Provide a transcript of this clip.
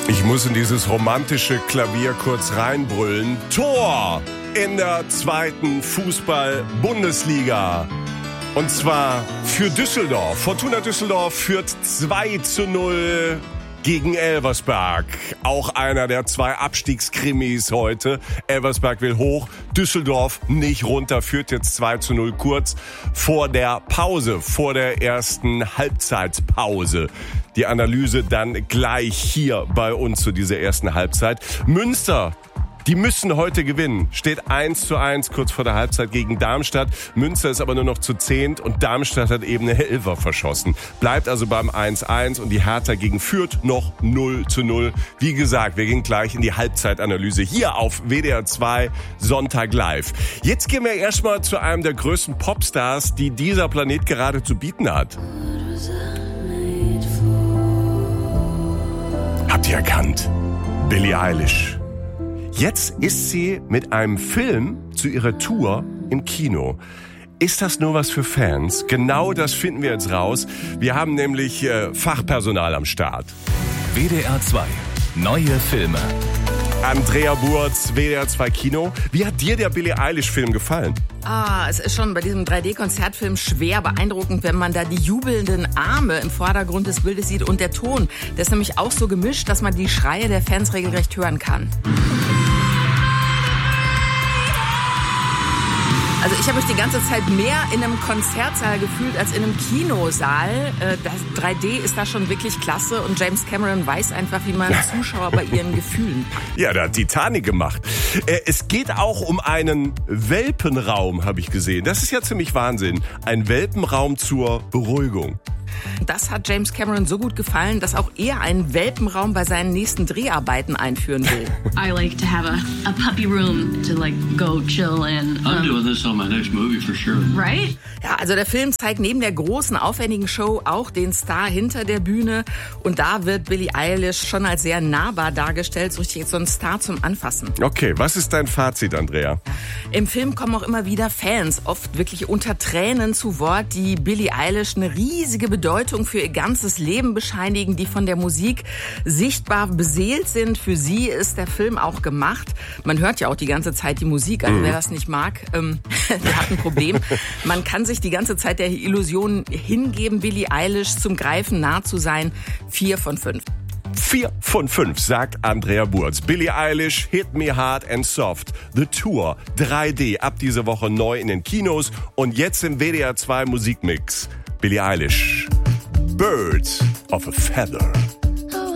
Ich muss in dieses romantische Klavier kurz reinbrüllen. Tor in der 2. Fußball-Bundesliga. Und zwar für Düsseldorf. Fortuna Düsseldorf führt 2:0 gegen Elversberg. Auch einer der 2 Abstiegskrimis heute. Elversberg will hoch, Düsseldorf nicht runter, führt jetzt 2:0 kurz vor der Pause, vor der ersten Halbzeitpause. Die Analyse dann gleich hier bei uns zu dieser ersten Halbzeit. Münster, die müssen heute gewinnen. Steht 1:1 kurz vor der Halbzeit gegen Darmstadt. Münster ist aber nur noch zu 10 und Darmstadt hat eben eine Elfer verschossen. Bleibt also beim 1:1 und die Hertha gegen Fürth noch 0:0. Wie gesagt, wir gehen gleich in die Halbzeitanalyse hier auf WDR 2 Sonntag live. Jetzt gehen wir erstmal zu einem der größten Popstars, die dieser Planet gerade zu bieten hat. Habt ihr erkannt? Billie Eilish. Jetzt ist sie mit einem Film zu ihrer Tour im Kino. Ist das nur was für Fans? Genau das finden wir jetzt raus. Wir haben nämlich Fachpersonal am Start. WDR 2. Neue Filme. Andrea Burz, WDR 2 Kino. Wie hat dir der Billie Eilish-Film gefallen? Es ist schon bei diesem 3D-Konzertfilm schwer beeindruckend, wenn man da die jubelnden Arme im Vordergrund des Bildes sieht und der Ton. Der ist nämlich auch so gemischt, dass man die Schreie der Fans regelrecht hören kann. Also ich habe mich die ganze Zeit mehr in einem Konzertsaal gefühlt als in einem Kinosaal. Das 3D ist da schon wirklich klasse und James Cameron weiß einfach, wie man Zuschauer bei ihren Gefühlen packt. Ja, der hat Titanic gemacht. Es geht auch um einen Welpenraum, habe ich gesehen. Das ist ja ziemlich Wahnsinn. Ein Welpenraum zur Beruhigung. Das hat James Cameron so gut gefallen, dass auch er einen Welpenraum bei seinen nächsten Dreharbeiten einführen will. I like to have a puppy room to like go chill in. I'm doing this on my next movie for sure. Right? Ja, also der Film zeigt neben der großen, aufwendigen Show auch den Star hinter der Bühne. Und da wird Billie Eilish schon als sehr nahbar dargestellt, so richtig so ein Star zum Anfassen. Okay, was ist dein Fazit, Andrea? Im Film kommen auch immer wieder Fans, oft wirklich unter Tränen zu Wort, die Billie Eilish eine riesige Bedeutung für ihr ganzes Leben bescheinigen, die von der Musik sichtbar beseelt sind. Für sie ist der Film auch gemacht. Man hört ja auch die ganze Zeit die Musik, also wer das nicht mag, der hat ein Problem. Man kann sich die ganze Zeit der Illusion hingeben, Billie Eilish zum Greifen nah zu sein. 4 von 5. 4 von 5, sagt Andrea Burz. Billie Eilish, Hit Me Hard and Soft. The Tour, 3D, ab dieser Woche neu in den Kinos und jetzt im WDR 2 Musikmix. Billie Eilish, Birds of a Feather.